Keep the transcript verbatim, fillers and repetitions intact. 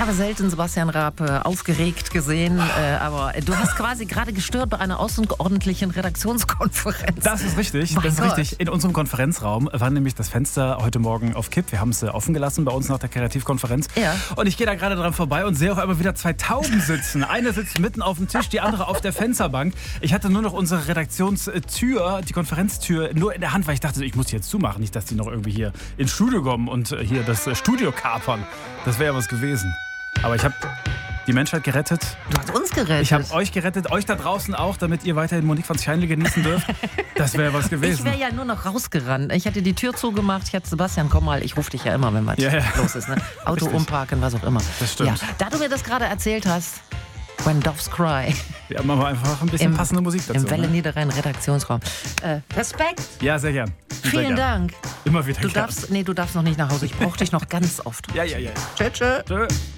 habe selten Sebastian Raab äh, aufgeregt gesehen, äh, aber du hast quasi gerade gestört bei einer außerordentlichen Redaktionskonferenz. Das ist richtig, Mein das ist Gott. richtig. In unserem Konferenzraum war nämlich das Fenster heute Morgen auf Kipp. Wir haben es äh, offen gelassen bei uns nach der Kreativkonferenz. Ja. Und ich gehe da gerade dran vorbei und sehe auf einmal wieder zwei Tauben sitzen. Eine sitzt mitten auf dem Tisch, die andere auf der Fensterbank. Ich hatte nur noch unsere Redaktionstür, die Konferenztür, nur in der Hand, weil ich dachte, ich muss die jetzt zumachen. Nicht, dass die noch irgendwie hier ins Studio kommen und äh, hier das äh, Studio kapern. Das wäre ja was gewesen. Aber ich habe die Menschheit gerettet. Du hast uns gerettet. Ich habe euch gerettet, euch da draußen auch, damit ihr weiterhin Monique von Scheinle genießen dürft. Das wäre was gewesen. Ich wäre ja nur noch rausgerannt. Ich hatte die Tür zugemacht. Ich hatte Sebastian, komm mal, ich rufe dich ja immer, wenn was Ja, ja. los ist. Ne? Auto Richtig. umparken, was auch immer. Das stimmt. Ja, da du mir das gerade erzählt hast, When Doves Cry, Ja, machen wir einfach ein bisschen Im- passende Musik dazu. im Welle Ne? Niederrhein Redaktionsraum. Äh, Respekt, Ja, sehr gern. Sehr vielen gern. Dank. Immer wieder Du gern. darfst, nee, du darfst noch nicht nach Hause. Ich brauche dich noch ganz oft. Ja, ja, ja. Tschö, tschö. Tschö.